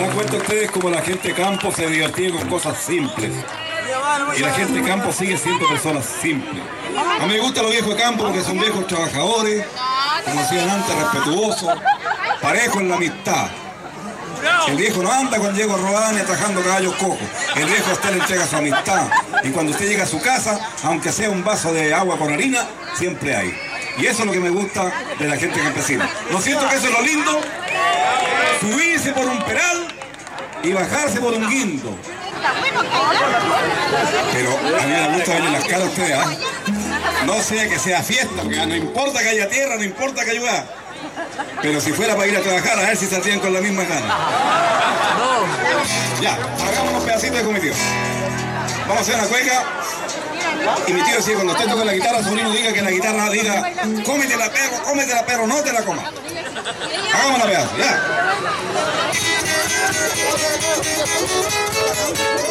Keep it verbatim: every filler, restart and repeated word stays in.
dan cuenta ustedes como la gente de campo se divertía con cosas simples. Y la gente de campo sigue siendo personas simples. A mí me gustan los viejos de campo porque son viejos trabajadores, como decían antes, respetuosos, parejos en la amistad. El viejo no anda con Diego Rodán atajando caballos cojos. El viejo a usted le entrega su amistad. Y cuando usted llega a su casa, aunque sea un vaso de agua con harina, siempre hay. Y eso es lo que me gusta de la gente campesina. ¿No siento que eso es lo lindo? Subirse por un peral y bajarse por un guindo. Pero a mí me gusta verle las caras a ustedes, ¿eh? No sea que sea fiesta, porque no importa que haya tierra, no importa que haya. Pero si fuera para ir a trabajar, a ver si saldrían con la misma gana. Ya, hagamos unos pedacitos de cometido. Vamos a hacer una cueca. Y mi tío decía, cuando usted toca la guitarra, su sobrino diga que la guitarra diga, cómetela perro, cómetela perro, no te la comas. Hagamos una pedazo, ya.